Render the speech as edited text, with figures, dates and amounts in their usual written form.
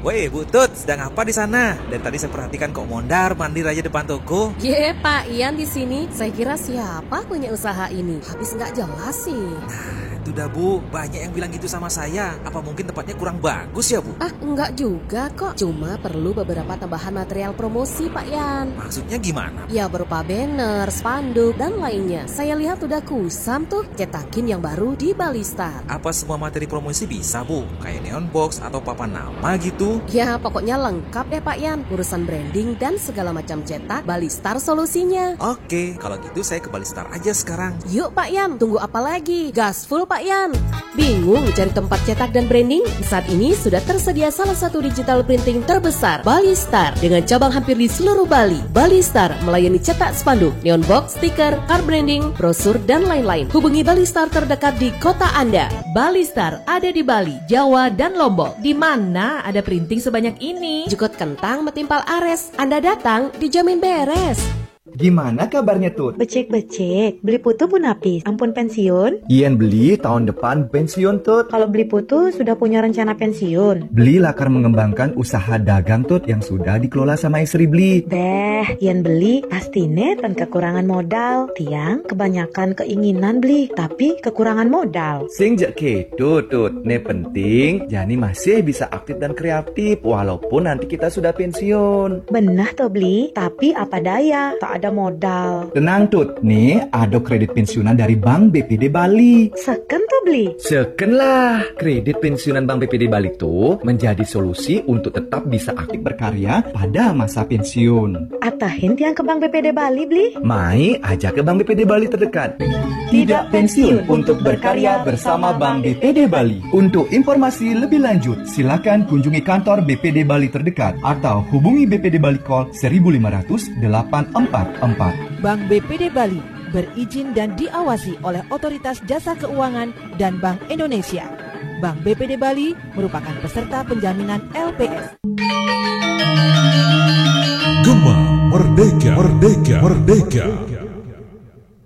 Woi, Bu Tut, sedang apa di sana? Dari tadi saya perhatikan kok mondar-mandir aja depan toko. Ye, Pak Ian di sini. Saya kira siapa punya usaha ini? Habis nggak jelas sih. Itu dah Bu, banyak yang bilang gitu sama saya. Apa mungkin tempatnya kurang bagus ya Bu? Enggak juga kok. Cuma perlu beberapa tambahan material promosi, Pak Yan. Maksudnya gimana? Ya berupa banner, spanduk, dan lainnya. Saya lihat udah kusam tuh cetakin yang baru di Balistar. Apa semua materi promosi bisa Bu? Kayak neon box atau papan nama gitu? Ya pokoknya lengkap ya Pak Yan. Urusan branding dan segala macam cetak, Balistar solusinya. Oke, kalau gitu saya ke Balistar aja sekarang. Yuk Pak Yan, tunggu apa lagi? Gaspol Pak Yan. Bingung cari tempat cetak dan branding? Saat ini sudah tersedia salah satu digital printing terbesar, Balistar, dengan cabang hampir di seluruh Bali. Balistar melayani cetak spanduk, neon box, stiker, card branding, brosur, dan lain-lain. Hubungi Balistar terdekat di kota Anda. Balistar ada di Bali, Jawa, dan Lombok. Di mana ada printing sebanyak ini? Jukut kentang metimpal ares. Anda datang dijamin beres. Gimana kabarnya Tut? Becek-becek, beli putu pun habis. Ampun pensiun? Ian beli tahun depan pensiun Tut. Kalau beli putu sudah punya rencana pensiun? Beli lakar mengembangkan usaha dagang Tut yang sudah dikelola sama istri beli. Ian beli pasti dan kekurangan modal. Tiang kebanyakan keinginan beli, tapi kekurangan modal. Sing jak kedo Tut. Ne penting, Jani masih bisa aktif dan kreatif walaupun nanti kita sudah pensiun. Benah toh beli, tapi apa daya, tak ada modal. Tenang Tut, nih ada kredit pensiunan dari Bank BPD Bali. Seken tuh beli? Seken lah. Kredit pensiunan Bank BPD Bali tuh menjadi solusi untuk tetap bisa aktif berkarya pada masa pensiun. Atahin tiang ke Bank BPD Bali beli? Mai aja ke Bank BPD Bali terdekat. Tidak pensiun untuk berkarya bersama Bank BPD Bali. Untuk informasi lebih lanjut, silakan kunjungi kantor BPD Bali terdekat atau hubungi BPD Bali call 1500 844. Bank BPD Bali berizin dan diawasi oleh Otoritas Jasa Keuangan dan Bank Indonesia. Bank BPD Bali merupakan peserta penjaminan LPS. Gema Merdeka, Merdeka, Merdeka.